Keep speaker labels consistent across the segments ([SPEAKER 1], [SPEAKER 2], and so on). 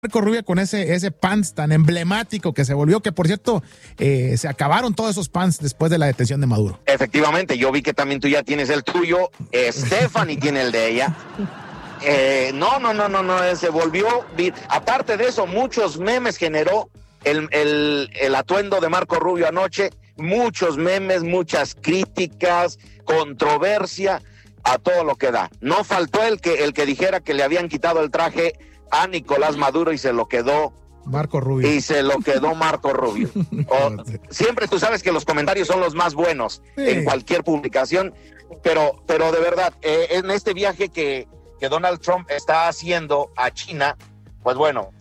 [SPEAKER 1] Marco Rubio con ese pants tan emblemático que se volvió, que por cierto, se acabaron todos esos pants después de la detención de Maduro.
[SPEAKER 2] Efectivamente, yo vi que también tú ya tienes el tuyo, Stephanie tiene el de ella. No, se volvió, aparte de eso, muchos memes generó el atuendo de Marco Rubio anoche, muchos memes, muchas críticas, controversia, a todo lo que da. No faltó el que dijera que le habían quitado el traje a Nicolás Maduro y se lo quedó
[SPEAKER 1] Marco Rubio.
[SPEAKER 2] Siempre tú sabes que los comentarios son los más buenos en cualquier publicación, pero de verdad, en este viaje que Donald Trump está haciendo a China, pues bueno,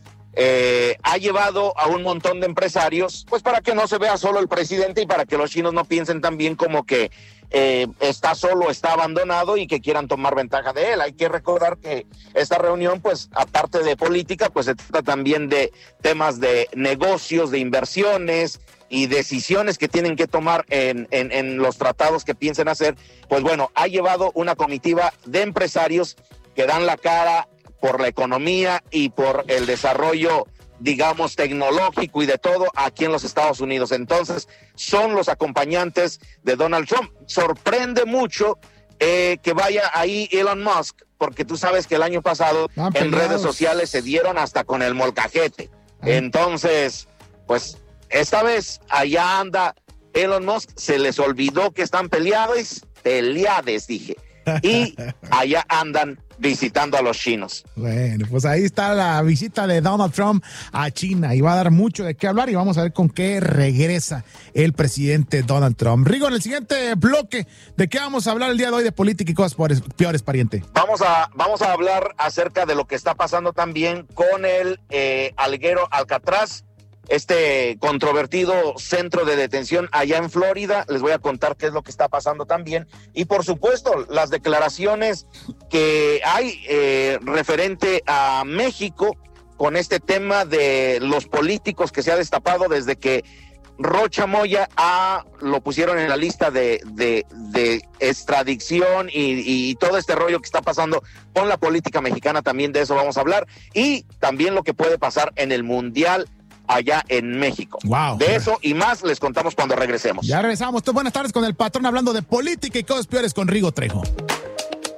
[SPEAKER 2] ha llevado a un montón de empresarios, pues para que no se vea solo el presidente y para que los chinos no piensen también como que está solo, está abandonado y que quieran tomar ventaja de él. Hay que recordar que esta reunión, pues aparte de política, pues se trata también de temas de negocios, de inversiones y decisiones que tienen que tomar en los tratados que piensen hacer. Pues bueno, ha llevado una comitiva de empresarios que dan la cara por la economía y por el desarrollo, digamos, tecnológico y de todo aquí en los Estados Unidos. Entonces, son los acompañantes de Donald Trump. Sorprende mucho que vaya ahí Elon Musk, porque tú sabes que el año pasado en redes sociales se dieron hasta con el molcajete. Entonces, pues, esta vez allá anda Elon Musk, se les olvidó que están peleades, dije, y allá andan visitando a los chinos.
[SPEAKER 1] Bueno, pues ahí está la visita de Donald Trump a China y va a dar mucho de qué hablar y vamos a ver con qué regresa el presidente Donald Trump. Rigo, en el siguiente bloque, ¿de qué vamos a hablar el día de hoy de política y cosas peores, pariente?
[SPEAKER 2] Vamos a hablar acerca de lo que está pasando también con el alguero Alcatraz, este controvertido centro de detención allá en Florida. Les voy a contar qué es lo que está pasando también. Y por supuesto, las declaraciones que hay referente a México con este tema de los políticos que se ha destapado desde que Rocha Moya lo pusieron en la lista de extradición y todo este rollo que está pasando con la política mexicana. También de eso vamos a hablar. Y también lo que puede pasar en el Mundial allá en México.
[SPEAKER 1] Wow.
[SPEAKER 2] De eso y más les contamos cuando regresemos.
[SPEAKER 1] Ya regresamos. Buenas tardes con el patrón hablando de política y cosas peores con Rigo Trejo.